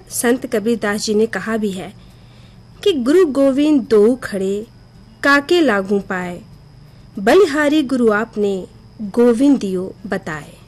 संत कबीरदास जी ने कहा भी है कि गुरु गोविंद दो खड़े काके लागू पाए, बलिहारी गुरु आपने गोविंद दियो बताए।